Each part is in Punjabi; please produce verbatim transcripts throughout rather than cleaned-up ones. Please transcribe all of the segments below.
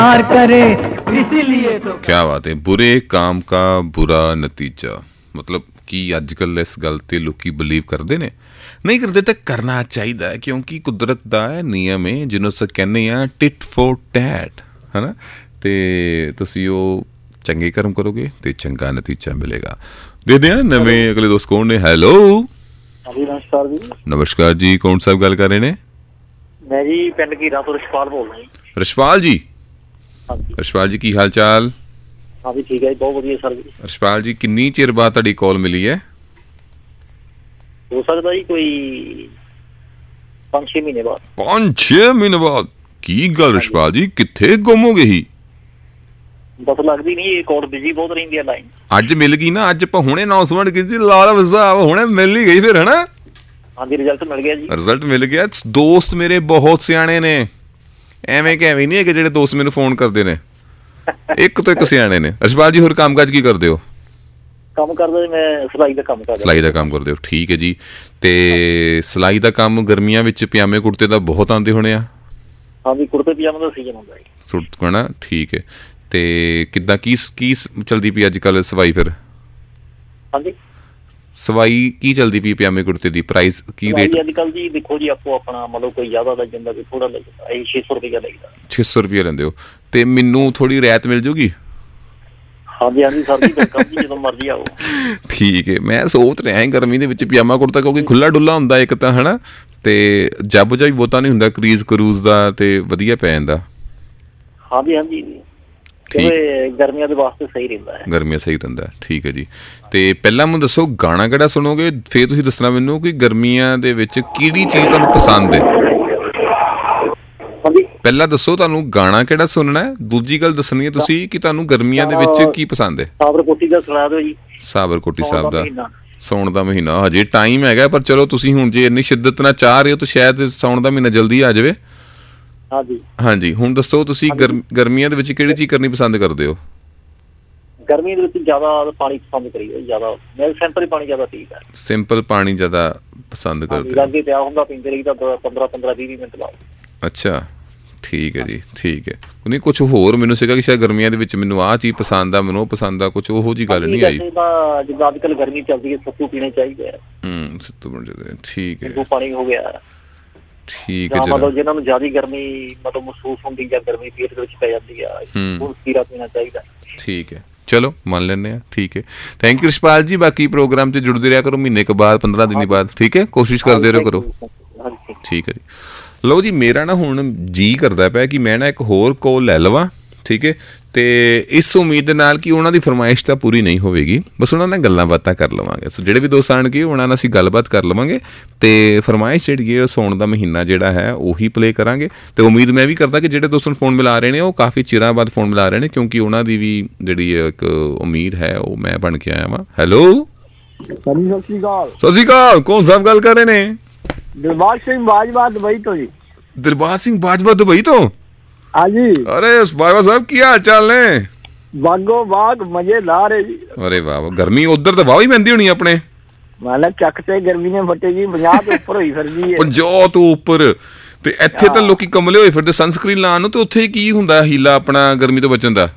करे इसीलिए तो। क्या बात है, बुरे काम का बुरा नतीजा। मतलब कि अजकल इस गल ते लोकी बिलीव करते ने, नहीं करते तो करना चाहिए, क्योंकि कुदरत का नियम है जिन्होंने अस कहने आ टिट फॉर टैट, है ना। तो तुसी वो चंगे कर्म करोगे तो चंगा नतीजा मिलेगा। दे दें नवे अगले दोस्त कौन ने। हेलो नमस्कार जी। नमस्कार जी, कौन साहब गल कर रहे ने? मैं जी पिंड कीरा तो रिशपाल बोल रहा हूँ। रिशपाल जी, हाँ जी। रिशपाल जी की हाल चाल? हाँ जी ठीक है, बहुत बढ़िया सर जी। रिशपाल जी किन्नी चिर बाद तुहाडी कॉल मिली है? हो सकता जी कोई पांच छे महीने बाद। पांच छे महीने बाद? की गल रिशपाल जी, किथे गुम हो गई? बस लगदी नहीं, ये कॉल बिजी बहुत रही है लाइन। अज मिल गई ना, अज ਆਪਾਂ ਹੁਣੇ ਅਨਾਉਂਸਮੈਂਟ ਕੀਤੀ, ਲਾਲ ਵਜ਼ਾ ਹੁਣੇ ਮਿਲ ਹੀ ਗਈ ਫਿਰ, ਹੈ ਨਾ। हाँ जी रिजल्ट मिल गया जी। ਰਿਜ਼ਲਟ ਮਿਲ ਗਿਆ। ਦੋਸਤ ਮੇਰੇ ਬਹੁਤ ਸਿਆਣੇ ਨੇ, ਐਵੇਂ ਕਿ ਐਵੇਂ ਨਹੀਂ ਹੈ ਕਿ ਜਿਹੜੇ ਦੋਸਤ ਮੈਨੂੰ ਫੋਨ ਕਰਦੇ ਨੇ, ਇੱਕ ਤੋਂ ਇੱਕ ਸਿਆਣੇ ਨੇ। ਰਿਸ਼ਪਾਲ ਜੀ ਹੋਰ ਕੰਮ ਕਾਜ ਕੀ ਕਰਦੇ ਹੋ? ਕੰਮ ਕਰਦਾ ਜੀ ਮੈਂ ਸਿਲਾਈ ਦਾ ਕੰਮ ਕਰਦਾ। ਸਿਲਾਈ ਦਾ ਕੰਮ ਕਰਦੇ ਹੋ, ਠੀਕ ਹੈ ਜੀ। ਤੇ ਸਿਲਾਈ ਦਾ ਕੰਮ ਗਰਮੀਆਂ ਵਿੱਚ ਪਜਾਮੇ ਕੁੜਤੇ ਦਾ ਬਹੁਤ ਆਉਂਦੇ ਹੋਣੇ ਆ। ਹਾਂ ਜੀ ਕੁੜਤੇ ਪਜਾਮੇ ਦਾ ਸੀਜ਼ਨ ਹੁੰਦਾ ਜੀ। ਸੁੱਟ ਹੈ ਨਾ, ਠੀਕ ਹੈ। ਤੇ ਕਿੱਦਾਂ ਕੀ ਕੀ ਚਲਦੀ ਪਈ ਅੱਜ ਕੱਲ੍ਹ ਸਵਾਈ ਫਿਰ? ਹਾਂਜੀ ਸਵਾਈ ਕੀ ਚਲਦੀ ਪਈ ਪਜਾਮੇ ਕੁੜਤੇ ਦੀ, ਪ੍ਰਾਈਸ ਕੀ ਰੇਟ? ਅੱਜ ਕੱਲ੍ਹ ਜੀ ਦੇਖੋ ਜੀ, ਆਪੋ ਆਪਣਾ ਮਤਲਬ ਕੋਈ ਜ਼ਿਆਦਾ ਲੱਗ ਜਾਂਦਾ, ਕੋਈ ਥੋੜਾ ਲੱਗ ਜਾਂਦਾ। ਅਸੀਂ ਛੇ ਸੌ ਰੁਪਇਆ ਲਈਦਾ। ਛੇ ਸੌ ਰੁਪਇਆ ਲੈਂਦੇ ਹੋ ਤੇ ਮੈਨੂੰ ਥੋੜੀ ਰਿਆਇਤ ਮਿਲ ਜੂਗੀ? ਹਾਂਜੀ ਹਾਂਜੀ ਸਰ ਜੀ, ਵੈਲਕਮ ਜੀ, ਜਦੋਂ ਮਰਜ਼ੀ ਆਓ। ਠੀਕ ਹੈ। ਮੈਂ ਸੋਚ ਰਿਹਾ ਗਰਮੀ ਦੇ ਵਿੱਚ ਪਜਾਮਾ ਕੁੜਤਾ, ਕਿਉਂਕਿ ਖੁੱਲਾ ਡੁੱਲਾ ਹੁੰਦਾ ਇੱਕ ਤਾਂ, ਹੈ ਨਾ, ਤੇ ਜੱਬ ਜਾ ਵੀ ਬਹੁਤਾ ਨਹੀਂ ਹੁੰਦਾ, ਕਰੀਜ਼ ਕਰੂਜ਼ ਦਾ, ਤੇ ਵਧੀਆ ਪੈ ਜਾਂਦਾ। ਹਾਂਜੀ ਹਾਂਜੀ ਗਰਮੀਆਂ ਦੇ ਵਾਸਤੇ ਸਹੀ ਰਹਿੰਦਾ ਹੈ। ਗਰਮੀਆਂ ਸਹੀ ਰਹਿੰਦਾ, ਠੀਕ ਹੈ ਜੀ। ਤੇ ਪਹਿਲਾਂ ਮੈਨੂੰ ਦੱਸੋ ਗਾਣਾ ਕਿਹੜਾ ਸੁਣੋਗੇ, ਫਿਰ ਤੁਸੀਂ ਦੱਸਣਾ ਮੈਨੂੰ ਕਿ ਗਰਮੀਆਂ ਦੇ ਵਿੱਚ ਕਿਹੜੀ ਚੀਜ਼ ਤੁਹਾਨੂੰ ਪਸੰਦ ਹੈ। ਪਹਿਲਾਂ ਦੱਸੋ ਤੁਹਾਨੂੰ ਗਾਣਾ ਕਿਹੜਾ ਸੁਣਨਾ ਹੈ, ਦੂਜੀ ਗੱਲ ਦੱਸਣੀ ਹੈ ਤੁਸੀਂ ਕਿ ਤੁਹਾਨੂੰ ਗਰਮੀਆਂ ਦੇ ਵਿੱਚ ਕੀ ਪਸੰਦ ਹੈ। ਸਾਬਰਕੋਟੀ ਦਾ ਸੁਣਾ ਦਿਓ ਜੀ। ਸਾਬਰਕੋਟੀ ਸਾਹਿਬ ਦਾ ਸਾਉਣ ਦਾ ਮਹੀਨਾ, ਹਜੇ ਟਾਈਮ ਹੈਗਾ, ਪਰ ਚਲੋ ਤੁਸੀਂ ਹੁਣ ਜੇ ਇੰਨੀ ਸ਼ਿੱਦਤ ਨਾਲ ਚਾਹ ਰਹੇ ਹੋ ਤਾਂ ਸ਼ਾਇਦ ਸਾਉਣ ਦਾ ਮਹੀਨਾ ਜਲਦੀ ਆ ਜਾਵੇ। ਹਾਂਜੀ ਹਾਂਜੀ ਹੁਣ ਦੱਸੋ ਤੁਸੀਂ ਗਰਮੀਆਂ ਦੇ ਵਿੱਚ ਕਿਹੜੀ ਚੀਜ਼ ਕਰਨੀ ਪਸੰਦ ਕਰਦੇ ਹੋ? ਗਰਮੀ ਦੇ ਵਿੱਚ ਜ਼ਿਆਦਾ ਪਾਣੀ ਪਸੰਦ ਕਰੀਦਾ, ਜ਼ਿਆਦਾ ਮੈਂ ਸਿੰਪਲ ਪਾਣੀ ਜ਼ਿਆਦਾ ਪੀਦਾ। ਸਿੰਪਲ ਪਾਣੀ ਜ਼ਿਆਦਾ ਪਸੰਦ ਕਰਦੇ? ਲਾਗੇ ਪਿਆ ਹੁੰਦਾ ਪੀਂਦੇ ਰਹੀਦਾ ਪੰਦਰਾਂ ਪੰਦਰਾਂ ਵੀਹ ਵੀਹ ਮਿੰਟ ਬਾਅਦ। ਅੱਛਾ ਠੀਕ ਹੈ ਜੀ, ਠੀਕ ਹੈ। ਨਹੀਂ ਕੁਛ ਹੋਰ ਮੈਨੂੰ ਸੀਗਾ ਕਿ ਸ਼ਾਇਦ ਗਰਮੀਆਂ ਦੇ ਵਿੱਚ ਮੈਨੂੰ ਆਹ ਚੀਜ਼ ਪਸੰਦ ਆ, ਮੈਨੂੰ ਉਹ ਪਸੰਦ ਆ, ਕੁਛ ਉਹੋ ਜਿਹੀ ਗੱਲ ਨਹੀਂ ਆਈ। ਜਿੱਦਾਂ ਅੱਜ ਕੱਲ੍ਹ ਗਰਮੀ ਚੱਲਦੀ ਹੈ, ਸੱਤੂ ਪੀਣੇ ਚਾਹੀਦੇ ਆ। ਹੂੰ ਸੱਤੂ ਬਣ ਜਾਂਦੇ, ਠੀਕ ਹੈ। ਪਾਣੀ ਹੋ ਗਿਆ, ਠੀਕ ਹੈ। ਮਤਲਬ ਜਿਹਨਾਂ ਨੂੰ ਜ਼ਿਆਦਾ ਗਰਮੀ ਮਤਲਬ ਮਹਿਸੂਸ ਹੁੰਦੀ ਜਾਂ ਗਰਮੀ ਪੇਟ ਦੇ ਵਿੱਚ ਪੈ ਜਾਂਦੀ ਆ, ਉਹ ਖੀਰਾ ਪੀਣਾ ਚਾਹੀਦਾ। ਠੀਕ ਹੈ, ਚਲੋ ਮੰਨ ਲੈਂਦੇ ਹਾਂ, ਠੀਕ ਹੈ। ਥੈਂਕ ਯੂ ਰਿਸ਼ਪਾਲ ਜੀ। ਬਾਕੀ ਪ੍ਰੋਗਰਾਮ 'ਚ ਜੁੜਦੇ ਰਿਹਾ ਕਰੋ ਮਹੀਨੇ ਕੁ ਬਾਅਦ, ਪੰਦਰਾਂ ਦਿਨ ਬਾਅਦ, ਠੀਕ ਹੈ। ਕੋਸ਼ਿਸ਼ ਕਰਦੇ ਰਿਹਾ ਕਰੋ, ਠੀਕ ਹੈ ਜੀ। ਲਓ ਜੀ, ਮੇਰਾ ਨਾ ਹੁਣ ਜੀਅ ਕਰਦਾ ਪਿਆ ਕਿ ਮੈਂ ਨਾ ਇੱਕ ਹੋਰ ਕੋਲ ਲੈ ਲਵਾਂ, ਠੀਕ ਹੈ। ਤੇ ਇਸ ਉਮੀਦ ਦੇ ਨਾਲ ਕਿ ਉਹਨਾਂ ਦੀ ਫਰਮਾਇਸ਼ ਤਾਂ ਪੂਰੀ ਨਹੀਂ ਹੋਵੇਗੀ, ਬਸ ਉਹਨਾਂ ਨਾਲ ਗੱਲਾਂ ਬਾਤਾਂ ਕਰ ਲਵਾਂਗੇ। ਸੋ ਜਿਹੜੇ ਵੀ ਦੋਸਤ ਆਉਣਗੇ ਉਹਨਾਂ ਨਾਲ ਅਸੀਂ ਗੱਲਬਾਤ ਕਰ ਲਵਾਂਗੇ ਤੇ ਫਰਮਾਇਸ਼ ਜਿਹੜੀ ਹੈ ਉਹ ਸਾਉਣ ਦਾ ਮਹੀਨਾ ਜਿਹੜਾ ਹੈ ਉਹੀ ਪਲੇ ਕਰਾਂਗੇ। ਤੇ ਉਮੀਦ ਮੈਂ ਵੀ ਕਰਦਾ ਕਿ ਜਿਹੜੇ ਦੋਸਤ ਨੂੰ ਫੋਨ ਮਿਲਾ ਰਹੇ ਨੇ ਉਹ ਕਾਫੀ ਚਿਰਾਂ ਬਾਅਦ ਫੋਨ ਮਿਲਾ ਰਹੇ ਨੇ, ਕਿਉਂਕਿ ਉਹਨਾਂ ਦੀ ਵੀ ਜਿਹੜੀ ਇੱਕ ਉਮੀਦ ਹੈ ਉਹ ਮੈਂ ਬਣ ਕੇ ਆਇਆ ਵਾਂ। ਹੈਲੋ ਸਤਿ ਸ਼੍ਰੀ ਅਕਾਲ। ਸਤਿ ਸ਼੍ਰੀ ਅਕਾਲ, ਕੌਣ ਸਾਹਿਬ ਗੱਲ ਕਰ ਰਹੇ ਨੇ? ਦਿਲਬਾਗ ਸਿੰਘ ਬਾਜਵਾ ਦੁਬਈ ਤੋਂ ਜੀ। ਦਿਲਬਾਗ ਸਿੰਘ ਬਾਜਵਾ ਦੁਬਈ ਤੋਂ? हाँ जी। अरे बाबा साहब की हाल चाल ने? बागो बाग मजेदार है जी। अरे वाह, गर्मी उधर तो वाह ही पैंदी होनी अपने। मतलब ਚੱਕ ਤੇ ਗਰਮੀ ਨੇ ਫਟੇ ਜੀ, ਪੰਜਾਹ ਤੋਂ ਉੱਪਰ ਹੋਈ ਫਿਰਦੀ ਹੈ। ਪੰਜਾਹ ਤੋਂ ਉੱਪਰ? ਤੇ ਇੱਥੇ ਤਾਂ ਲੋਕੀ ਕਮਲੇ ਹੋਏ ਫਿਰਦੇ ਸਨਸਕ੍ਰੀਨ ਲਾਉਣ ਨੂੰ, ਤੇ ਉੱਥੇ ਕੀ ਹੁੰਦਾ ਹੀਲਾ ਆਪਣਾ ਗਰਮੀ ਤੋਂ ਬਚਣ ਦਾ?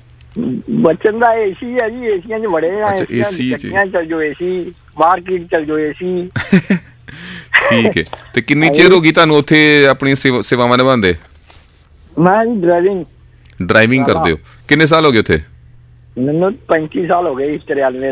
ਬਚਣ ਦਾ ਏਸੀ ਹੈ ਜੀ, ਏਸੀਆਂ 'ਚ ਵੜੇ ਆ। ਏਸੀ ਚੱਲ ਜਾਓ ਏਸੀ, ਮਾਰਕੀਟ ਚੱਲ ਜਾਓ ਏਸੀ। ਠੀਕ ਹੈ। ਤੇ ਕਿੰਨੀ ਚਿਰ ਹੋ ਗਈ ਤੁਹਾਨੂੰ ਉੱਥੇ ਆਪਣੀਆਂ ਸੇਵਾਵਾਂ ਨਿਭਾਉਂਦੇ? ਮੈਂ ਜੀ ਡਰਾਈਵਿੰਗ ਡਰਾਈਵਿੰਗ ਕਰਦੇ ਹੋ? ਕਿੰਨੇ ਸਾਲ ਹੋ ਗਏ ਉੱਥੇ? ਮੈਨੂੰ ਪੈਂਤੀ ਸਾਲ ਹੋ ਗਏ ਇਸ ਤਰਿਆਲਵੇ